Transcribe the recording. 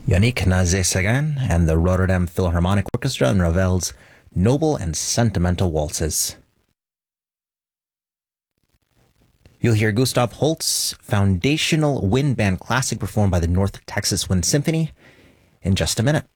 Yannick Nazé-Sagan and the Rotterdam Philharmonic Orchestra in Ravel's Noble and Sentimental Waltzes. You'll hear Gustav Holst's foundational wind band classic performed by the North Texas Wind Symphony in just a minute.